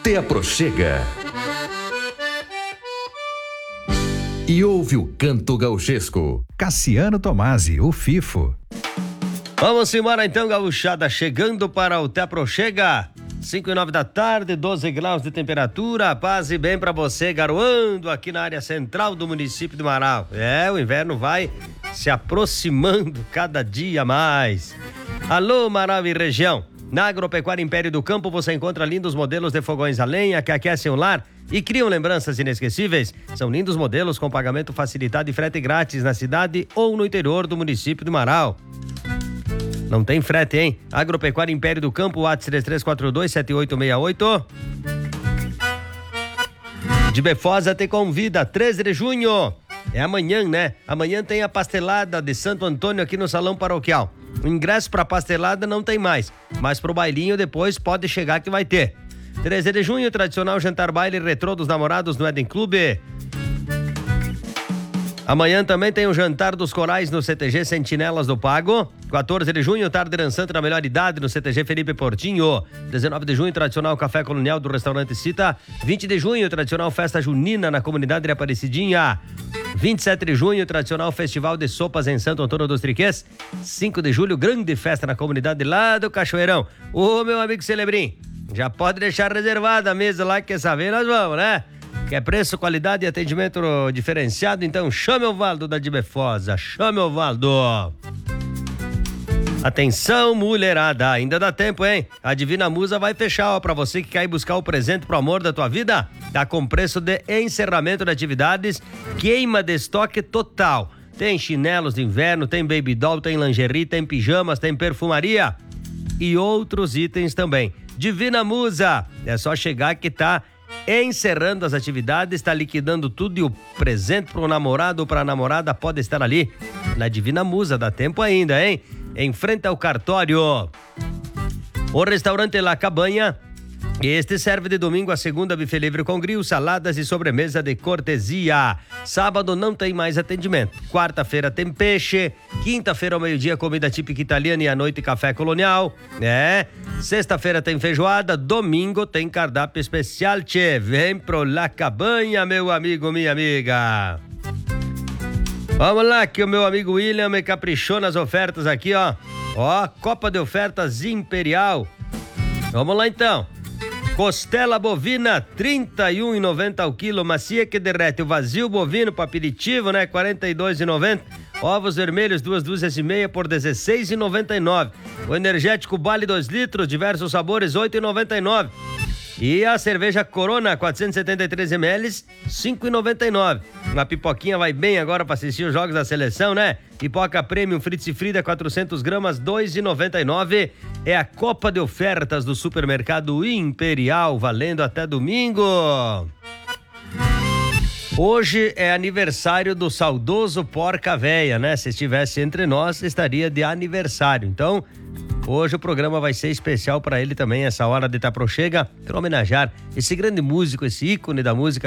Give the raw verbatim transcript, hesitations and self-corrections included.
Te aproxega. E ouve o canto gauchesco. Cassiano Tomasi, o Fifo. Vamos embora então, gauchada, chegando para o Te aproxega. cinco e nove da tarde, doze graus de temperatura, paz e bem pra você, garoando aqui na área central do município de Marau. É, o inverno vai se aproximando cada dia mais. Alô, Marau e região. Na Agropecuária Império do Campo você encontra lindos modelos de fogões a lenha que aquecem o lar e criam lembranças inesquecíveis. São lindos modelos com pagamento facilitado e frete grátis na cidade ou no interior do município de Marau. Não tem frete, hein? Agropecuária Império do Campo, WhatsApp três três quatro dois sete oito seis oito. De Befosa te convida, treze de junho. É amanhã, né? Amanhã tem a pastelada de Santo Antônio aqui no Salão Paroquial. O ingresso para pastelada não tem mais, mas pro bailinho depois pode chegar que vai ter. treze de junho, tradicional jantar baile retrô dos namorados no Eden Clube. Amanhã também tem o jantar dos corais no C T G Sentinelas do Pago. quatorze de junho, tarde dançante na melhor idade no C T G Felipe Portinho. dezenove de junho, tradicional café colonial do restaurante Cita. vinte de junho, tradicional festa junina na comunidade de Aparecidinha. vinte e sete de junho, tradicional festival de sopas em Santo Antônio dos Triquês. cinco de julho, grande festa na comunidade lá do Cachoeirão. Ô, meu amigo Celebrim, já pode deixar reservada a mesa lá que essa vez nós vamos, né? Quer preço, qualidade e atendimento diferenciado? Então chame o Valdo da Dibefosa. Chame o Valdo. Atenção, mulherada, ainda dá tempo, hein? A Divina Musa vai fechar, ó, pra você que quer ir buscar o presente pro amor da tua vida. Tá com preço de encerramento de atividades, queima de estoque total. Tem chinelos de inverno, tem baby doll, tem lingerie, tem pijamas, tem perfumaria e outros itens também. Divina Musa, é só chegar que tá encerrando as atividades, está liquidando tudo e o presente para o namorado ou para a namorada pode estar ali na Divina Musa, dá tempo ainda, hein? Em frente ao cartório. O restaurante La Cabanha, este serve de domingo a segunda buffet livre com grill, saladas e sobremesa de cortesia. Sábado não tem mais atendimento. Quarta-feira tem peixe. Quinta-feira ao meio-dia comida típica italiana e à noite café colonial. É. Sexta-feira tem feijoada. Domingo tem cardápio especial, tchê. Vem pro La Cabanha, meu amigo, minha amiga. Vamos lá que o meu amigo William me caprichou nas ofertas aqui, ó. Ó, Copa de Ofertas Imperial. Vamos lá então. Costela bovina, trinta e um reais e noventa centavos ao quilo, macia que derrete. O vazio bovino para aperitivo, né, quarenta e dois reais e noventa centavos. Ovos vermelhos, duas dúzias e meia por dezesseis reais e noventa e nove centavos. O energético Bale dois litros, diversos sabores, oito reais e noventa e nove centavos. E a cerveja Corona, quatrocentos e setenta e três mililitros, cinco reais e noventa e nove centavos. Uma pipoquinha vai bem agora para assistir os jogos da seleção, né? Pipoca Premium Fritz e Frida, quatrocentas gramas, dois reais e noventa e nove centavos. É a Copa de Ofertas do Supermercado Imperial, valendo até domingo. Hoje é aniversário do saudoso Porca Véia, né? Se estivesse entre nós, estaria de aniversário. Então, hoje o programa vai ser especial para ele também, essa hora de Te aproxega, para homenagear esse grande músico, esse ícone da música